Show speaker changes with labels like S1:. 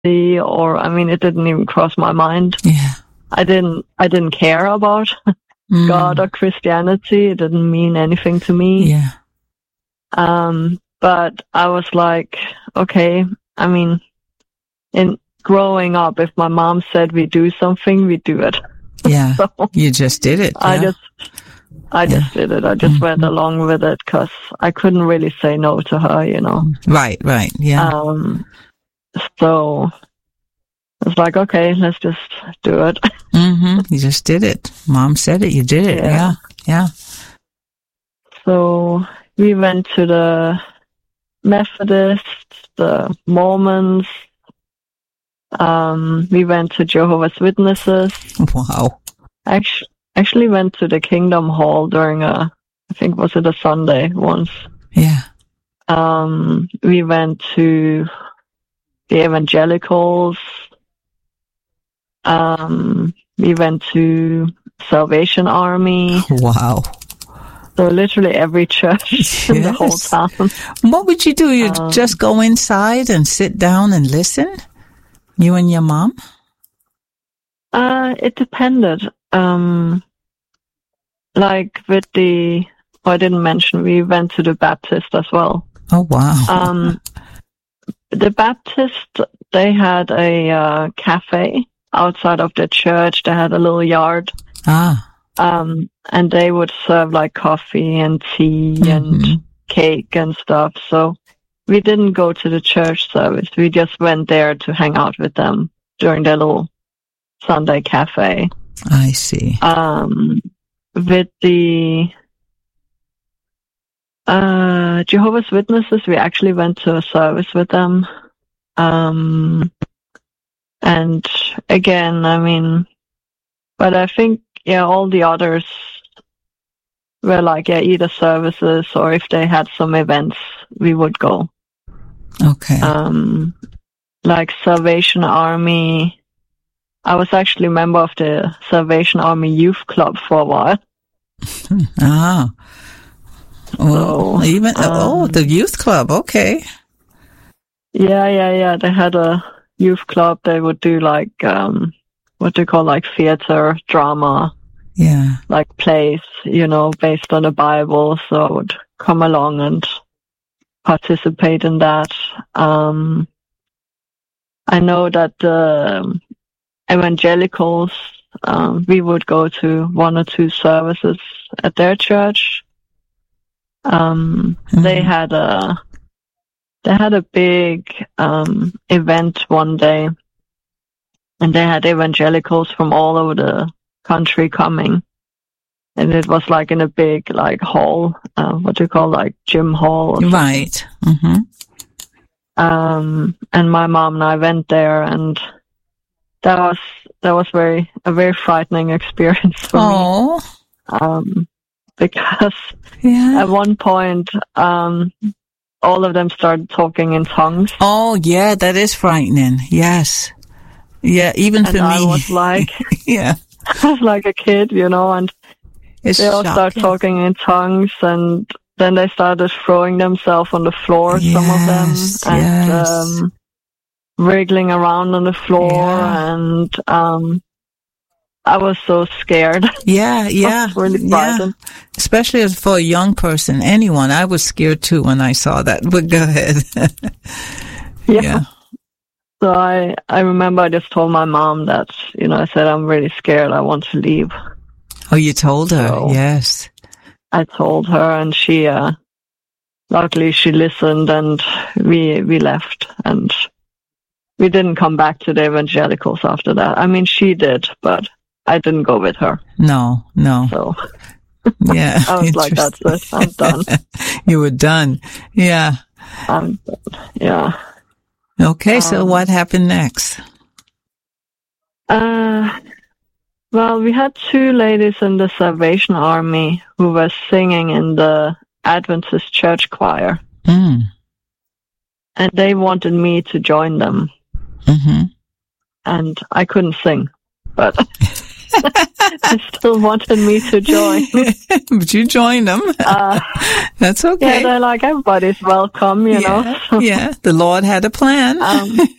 S1: or, I mean, it didn't even cross my mind.
S2: Yeah.
S1: I didn't care about God or Christianity. It didn't mean anything to me.
S2: Yeah.
S1: But I was like, okay, I mean, in growing up, if my mom said we do something, we do it.
S2: Yeah.
S1: So
S2: you just did it.
S1: I just did it. I just went along with it because I couldn't really say no to her, you know.
S2: Right. Yeah.
S1: So it's like, okay, let's just do it.
S2: You just did it. Mom said it. You did it. Yeah.
S1: So we went to the Methodists, the Mormons. We went to Jehovah's Witnesses.
S2: Wow.
S1: Actually went to the Kingdom Hall during I think, was it a Sunday once?
S2: Yeah.
S1: We went to the Evangelicals. We went to Salvation Army.
S2: Wow.
S1: So literally every church in the whole town.
S2: What would you do? You'd just go inside and sit down and listen? You and your mom?
S1: It depended. Like with I didn't mention, we went to the Baptist as well.
S2: Oh, wow.
S1: The Baptist, they had a cafe outside of the church. They had a little yard. And they would serve like coffee and tea and cake and stuff. So we didn't go to the church service. We just went there to hang out with them during their little Sunday cafe.
S2: I see.
S1: With the Jehovah's Witnesses, we actually went to a service with them. And again, I mean, but I think, all the others were like, either services or if they had some events, we would go.
S2: Okay.
S1: Like Salvation Army. I was actually a member of the Salvation Army Youth Club for a while.
S2: Well, the youth club. Okay.
S1: Yeah. They had a youth club. They would do like, what they call like theater, drama.
S2: Yeah.
S1: Like plays, based on the Bible. So I would come along and participate in that. I know that the Evangelicals, we would go to 1 or 2 services at their church. They had a big event one day, and they had evangelicals from all over the country coming, and it was like in a big like hall, what do you call, like gym hall,
S2: right?
S1: And my mom and I went there, and that was a very frightening experience for me. Because at one point, all of them started talking in tongues. Oh,
S2: yeah, that is frightening. Yes. Yeah, even for me.
S1: I was like, I was like a kid, and they all started talking in tongues, and then they started throwing themselves on the floor, some of them, and wriggling around on the floor, and I was so scared.
S2: Yeah.
S1: I was really frightened.
S2: Especially for a young person, anyone. I was scared too when I saw that, but go ahead.
S1: Yeah. So I remember I just told my mom that, I said, I'm really scared. I want to leave.
S2: Oh, you told her?
S1: So
S2: yes.
S1: I told her, and she, luckily she listened, and we left, and we didn't come back to the Evangelicals after that. I mean, she did, but I didn't go with her.
S2: No.
S1: So
S2: yeah.
S1: I was like, that's it. I'm done.
S2: You were done. Yeah.
S1: I'm done. Yeah.
S2: Okay, so what happened next?
S1: Well, we had 2 ladies in the Salvation Army who were singing in the Adventist church choir. And they wanted me to join them. And I couldn't sing, but they still wanted me to join.
S2: But you joined them. That's okay.
S1: Yeah, they're like, everybody's welcome, you know.
S2: Yeah, the Lord had a plan.